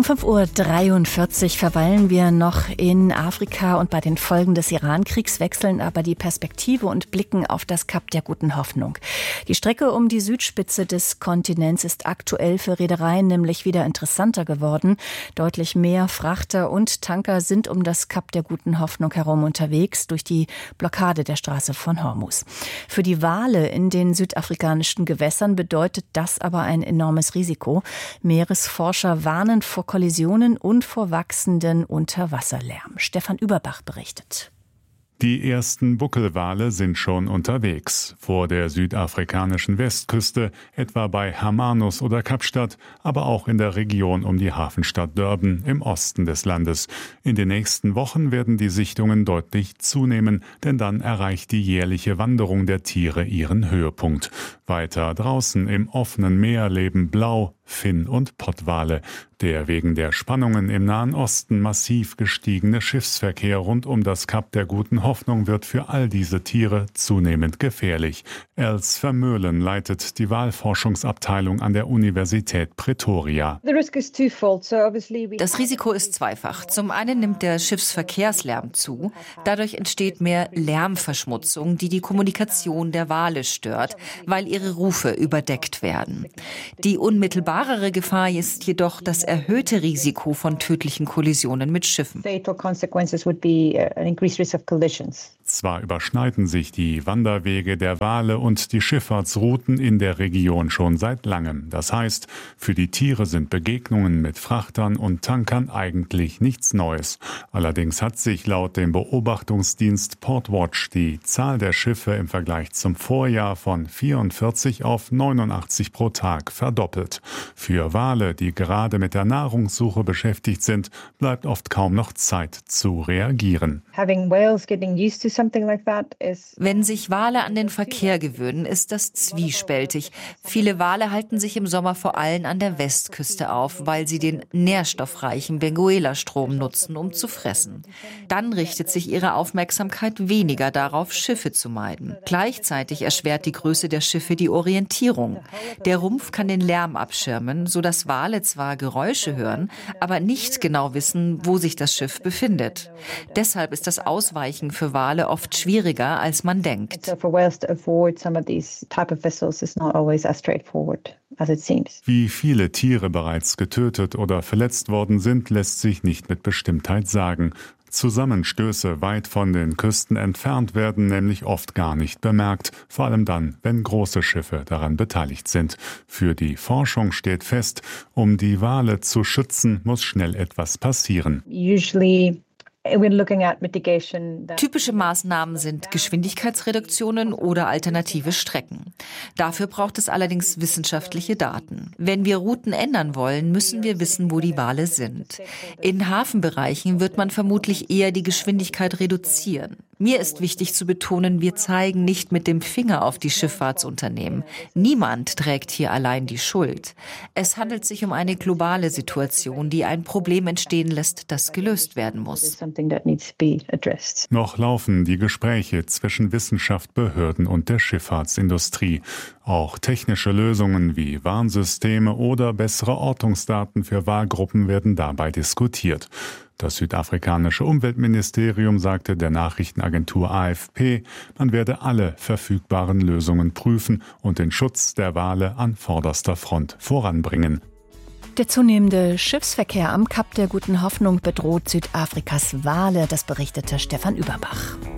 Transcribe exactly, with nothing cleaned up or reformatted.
Um fünf Uhr dreiundvierzig verweilen wir noch in Afrika und bei den Folgen des Iran-Kriegs, wechseln aber die Perspektive und blicken auf das Kap der Guten Hoffnung. Die Strecke um die Südspitze des Kontinents ist aktuell für Reedereien nämlich wieder interessanter geworden. Deutlich mehr Frachter und Tanker sind um das Kap der Guten Hoffnung herum unterwegs durch die Blockade der Straße von Hormuz. Für die Wale in den südafrikanischen Gewässern bedeutet das aber ein enormes Risiko. Meeresforscher warnen vor Kollisionen und vor wachsenden Unterwasserlärm. Stefan Überbach berichtet. Die ersten Buckelwale sind schon unterwegs. Vor der südafrikanischen Westküste, etwa bei Hermanus oder Kapstadt, aber auch in der Region um die Hafenstadt Durban im Osten des Landes. In den nächsten Wochen werden die Sichtungen deutlich zunehmen, denn dann erreicht die jährliche Wanderung der Tiere ihren Höhepunkt. Weiter draußen im offenen Meer leben Blau-, Finn- und Pottwale. Der wegen der Spannungen im Nahen Osten massiv gestiegene Schiffsverkehr rund um das Kap der Guten Hoffnung wird für all diese Tiere zunehmend gefährlich. Els Vermeulen leitet die Walforschungsabteilung an der Universität Pretoria. Das Risiko ist zweifach. Zum einen nimmt der Schiffsverkehrslärm zu. Dadurch entsteht mehr Lärmverschmutzung, die die Kommunikation der Wale stört, weil ihre Rufe überdeckt werden. Die unmittelbarere Gefahr ist jedoch das erhöhte Risiko von tödlichen Kollisionen mit Schiffen. Zwar überschneiden sich die Wanderwege der Wale und die Schifffahrtsrouten in der Region schon seit langem. Das heißt, für die Tiere sind Begegnungen mit Frachtern und Tankern eigentlich nichts Neues. Allerdings hat sich laut dem Beobachtungsdienst Portwatch die Zahl der Schiffe im Vergleich zum Vorjahr von vierundvierzig auf neunundachtzig pro Tag verdoppelt. Für Wale, die gerade mit der Nahrungssuche beschäftigt sind, bleibt oft kaum noch Zeit zu reagieren. Wenn sich Wale an den Verkehr gewöhnen, ist das zwiespältig. Viele Wale halten sich im Sommer vor allem an der Westküste auf, weil sie den nährstoffreichen Benguela-Strom nutzen, um zu fressen. Dann richtet sich ihre Aufmerksamkeit weniger darauf, Schiffe zu meiden. Gleichzeitig erschwert die Größe der Schiffe die Orientierung. Der Rumpf kann den Lärm abschirmen, sodass Wale zwar Geräusche hören, aber nicht genau wissen, wo sich das Schiff befindet. Deshalb ist das Ausweichen für Wale oft schwieriger, als man denkt. Wie viele Tiere bereits getötet oder verletzt worden sind, lässt sich nicht mit Bestimmtheit sagen. Zusammenstöße weit von den Küsten entfernt werden nämlich oft gar nicht bemerkt, vor allem dann, wenn große Schiffe daran beteiligt sind. Für die Forschung steht fest, um die Wale zu schützen, muss schnell etwas passieren. Usually Typische Maßnahmen sind Geschwindigkeitsreduktionen oder alternative Strecken. Dafür braucht es allerdings wissenschaftliche Daten. Wenn wir Routen ändern wollen, müssen wir wissen, wo die Wale sind. In Hafenbereichen wird man vermutlich eher die Geschwindigkeit reduzieren. Mir ist wichtig zu betonen, wir zeigen nicht mit dem Finger auf die Schifffahrtsunternehmen. Niemand trägt hier allein die Schuld. Es handelt sich um eine globale Situation, die ein Problem entstehen lässt, das gelöst werden muss. Noch laufen die Gespräche zwischen Wissenschaft, Behörden und der Schifffahrtsindustrie. Auch technische Lösungen wie Warnsysteme oder bessere Ortungsdaten für Walgruppen werden dabei diskutiert. Das südafrikanische Umweltministerium sagte der Nachrichtenagentur A F P, man werde alle verfügbaren Lösungen prüfen und den Schutz der Wale an vorderster Front voranbringen. Der zunehmende Schiffsverkehr am Kap der Guten Hoffnung bedroht Südafrikas Wale, das berichtete Stefan Überbach.